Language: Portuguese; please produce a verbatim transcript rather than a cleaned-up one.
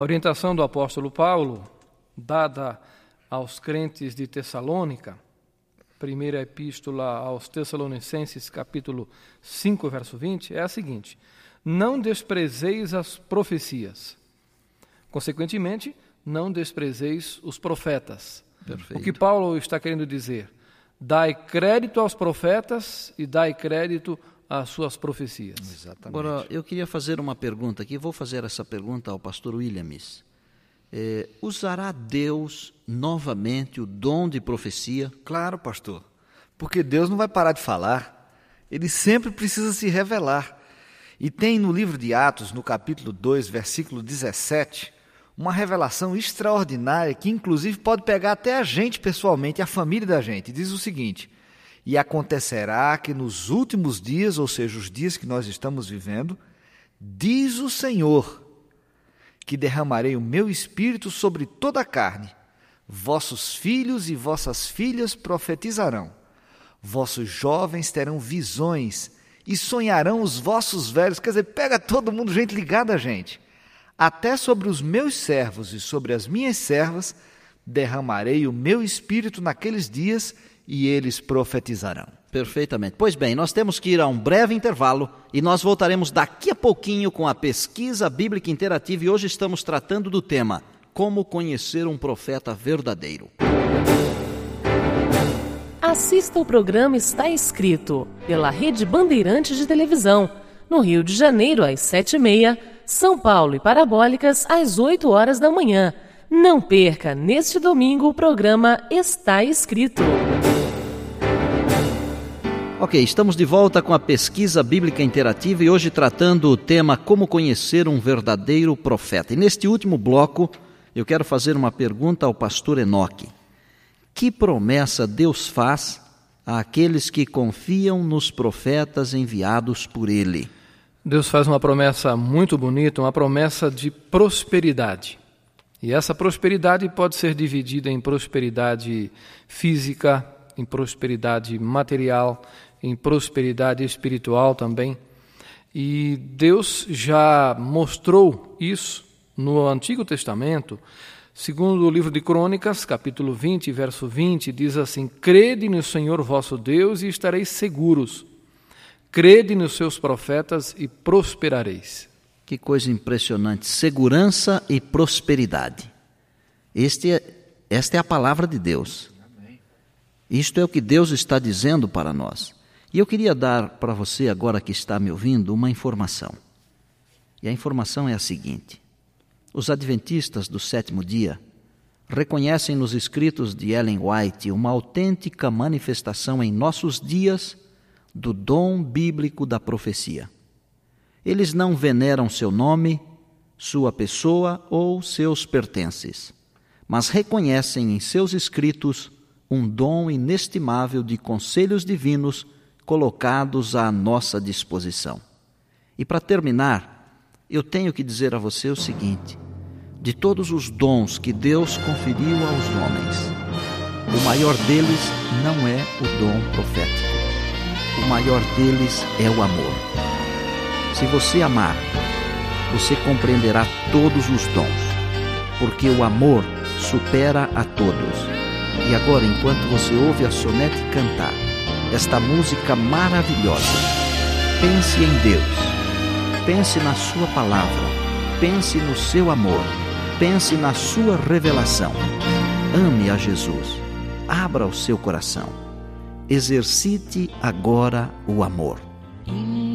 A orientação do apóstolo Paulo, dada aos crentes de Tessalônica, primeira epístola aos Tessalonicenses, capítulo cinco, verso vinte, é a seguinte: não desprezeis as profecias. Consequentemente, não desprezeis os profetas. Perfeito. O que Paulo está querendo dizer? Dai crédito aos profetas e dai crédito às suas profecias. Exatamente. Agora, eu queria fazer uma pergunta aqui, vou fazer essa pergunta ao pastor Williams. É, usará Deus novamente o dom de profecia? Claro, pastor, porque Deus não vai parar de falar, Ele sempre precisa se revelar. E tem no livro de Atos, no capítulo dois, versículo dezessete, uma revelação extraordinária que inclusive pode pegar até a gente pessoalmente, a família da gente. Diz o seguinte: e acontecerá que nos últimos dias, ou seja, os dias que nós estamos vivendo, diz o Senhor, que derramarei o meu espírito sobre toda a carne. Vossos filhos e vossas filhas profetizarão. Vossos jovens terão visões e sonharão os vossos velhos. Quer dizer, pega todo mundo, gente ligada a gente. Até sobre os meus servos e sobre as minhas servas derramarei o meu espírito naqueles dias e eles profetizarão. Perfeitamente. Pois bem, nós temos que ir a um breve intervalo e nós voltaremos daqui a pouquinho com a pesquisa bíblica interativa e hoje estamos tratando do tema Como conhecer um profeta verdadeiro. Assista o programa Está Escrito pela Rede Bandeirantes de Televisão, no Rio de Janeiro às sete e meia, São Paulo e Parabólicas às oito horas da manhã. Não perca neste domingo o programa Está Escrito. Ok, estamos de volta com a pesquisa bíblica interativa e hoje tratando o tema Como conhecer um verdadeiro profeta. E neste último bloco, eu quero fazer uma pergunta ao pastor Enoque. Que promessa Deus faz àqueles que confiam nos profetas enviados por Ele? Deus faz uma promessa muito bonita, uma promessa de prosperidade. E essa prosperidade pode ser dividida em prosperidade física, em prosperidade material, em prosperidade espiritual também. E Deus já mostrou isso no Antigo Testamento. Segundo o livro de Crônicas, capítulo vinte, verso vinte, diz assim: crede no Senhor vosso Deus e estareis seguros. Crede nos seus profetas e prosperareis. Que coisa impressionante, segurança e prosperidade. Este é, esta é a palavra de Deus. Isto é o que Deus está dizendo para nós. E eu queria dar para você, agora que está me ouvindo, uma informação. E a informação é a seguinte: os adventistas do sétimo dia reconhecem nos escritos de Ellen White uma autêntica manifestação em nossos dias do dom bíblico da profecia. Eles não veneram seu nome, sua pessoa ou seus pertences, mas reconhecem em seus escritos um dom inestimável de conselhos divinos colocados à nossa disposição. E para terminar, eu tenho que dizer a você o seguinte: de todos os dons que Deus conferiu aos homens, o maior deles não é o dom profético. O maior deles é o amor. Se você amar, você compreenderá todos os dons, porque o amor supera a todos. E agora, enquanto você ouve a Sonete cantar esta música maravilhosa, pense em Deus, pense na sua palavra, pense no seu amor, pense na sua revelação. Ame a Jesus, abra o seu coração, exercite agora o amor.